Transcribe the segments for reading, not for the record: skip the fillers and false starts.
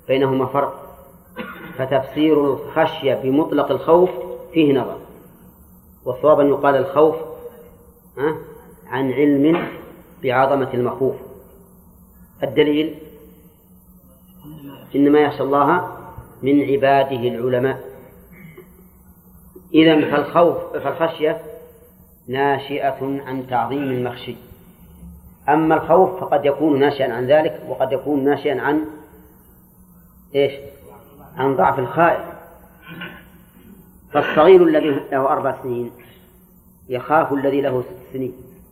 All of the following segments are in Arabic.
بينهما فرق، فتفسير الخشية بمطلق الخوف فيه نظر، والصواب أن يقال الخوف عن علم بعظمة المخوف. الدليل إنما يخشى الله من عباده العلماء. إذن فالخشية ناشئة عن تعظيم المخشي، أما الخوف فقد يكون ناشئا عن ذلك، وقد يكون ناشئا عن عن ضعف الخائف. فالصغير الذي له 4 سنين يخاف الذي له 6 سنين،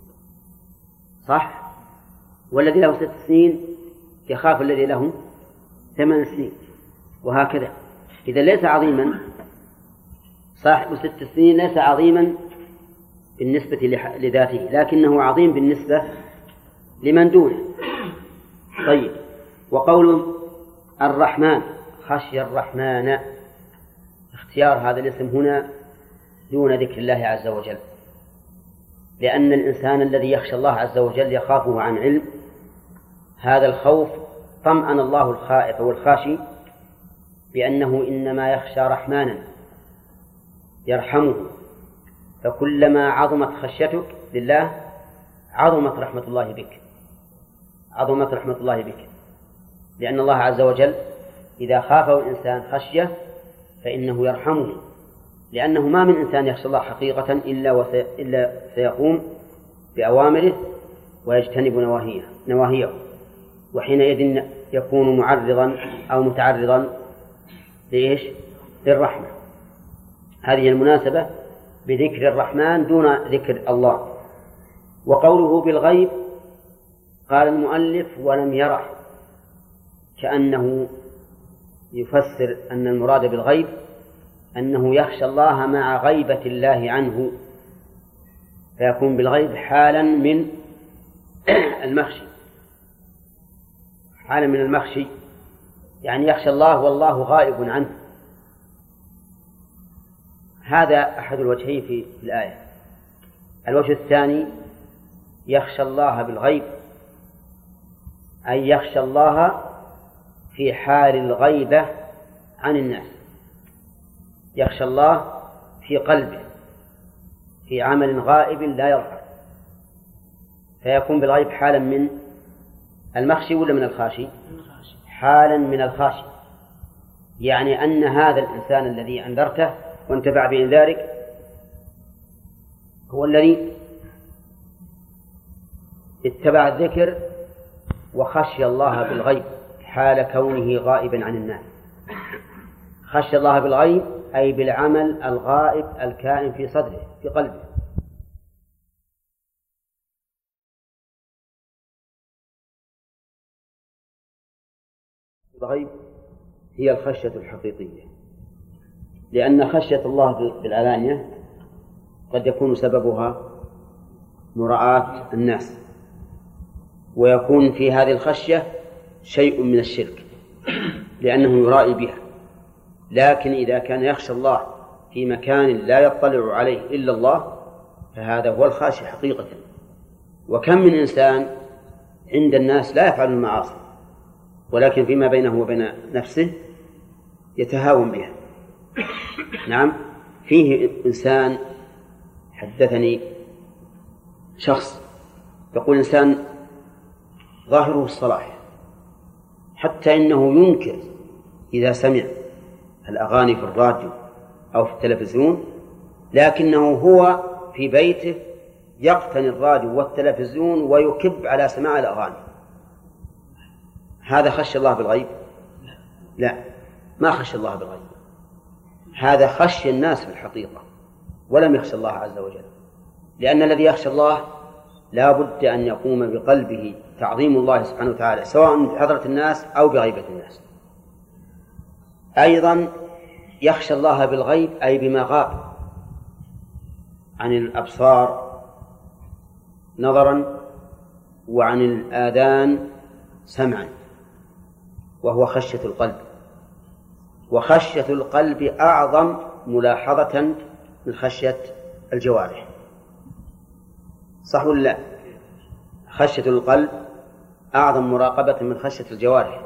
صح؟ والذي له 6 سنين يخاف الذي له 8 سنين، وهكذا. إذا ليس عظيما صاحب 6 سنين، ليس عظيما بالنسبة لذاته، لكنه عظيم بالنسبة لمن دونه. طيب، وقول الرحمن، خشي الرحمن، اختيار هذا الاسم هنا دون ذكر الله عز وجل، لأن الإنسان الذي يخشى الله عز وجل يخافه عن علم. هذا الخوف طمأن الله الخائف والخاشي بأنه إنما يخشى رحمانا يرحمه، فكلما عظمت خشيتك لله عظمت رحمة الله بك، عظمت رحمة الله بك، لأن الله عز وجل إذا خافه الإنسان خشية فإنه يرحمه، لأنه ما من إنسان يخشى الله حقيقة إلا سيقوم بأوامره ويجتنب نواهيه، وحينئذ يكون معرضا أو متعرضا للرحمة. هذه المناسبة بذكر الرحمن دون ذكر الله. وقوله بالغيب، قال المؤلف ولم يره، كأنه يفسر أن المراد بالغيب أنه يخشى الله مع غيبة الله عنه، فيكون بالغيب حالا من المخشي، حالا من المخشي، يعني يخشى الله والله غائب عنه. هذا أحد الوجهين في الآية. الوجه الثاني يخشى الله بالغيب، أي يخشى الله في حال الغيبة عن الناس، يخشى الله في قلبه في عمل غائب لا يظهر، فيكون بالغيب حالا من المخشي ولا من الخاشي؟ حالا من الخاشي، يعني أن هذا الإنسان الذي أنذرته وانتفع بإنذارك هو الذي اتبع الذكر وخشي الله بالغيب حال كونه غائبا عن الناس. خشي الله بالغيب أي بالعمل الغائب الكائن في صدره في قلبه. الغيب هي الخشية الحقيقية، لأن خشية الله بالعلانية قد يكون سببها مراعاة الناس، ويكون في هذه الخشية شيء من الشرك لأنه يرائي بها. لكن إذا كان يخشى الله في مكان لا يطلع عليه إلا الله فهذا هو الخاشي حقيقة. وكم من إنسان عند الناس لا يفعل المعاصي ولكن فيما بينه وبين نفسه يتهاون بها. نعم، فيه إنسان حدثني شخص يقول إنسان ظاهره الصلاح، حتى إنه ينكر إذا سمع الأغاني في الراديو أو في التلفزيون، لكنه هو في بيته يقتني الراديو والتلفزيون ويكب على سماع الأغاني. هذا خشي الله بالغيب؟ لا، ما خشي الله بالغيب، هذا خشي الناس في الحقيقة ولم يخشى الله عز وجل، لأن الذي يخشى الله لا بد أن يقوم بقلبه تعظيم الله سبحانه وتعالى سواء بحضرة الناس أو بغيبة الناس. أيضا يخشى الله بالغيب أي بما غاب عن الأبصار نظرا وعن الآذان سمعا، وهو خشية القلب. وخشية القلب أعظم ملاحظة من خشية الجوارح، صح ولا لا؟ خشية القلب أعظم مراقبة من خشية الجوارح،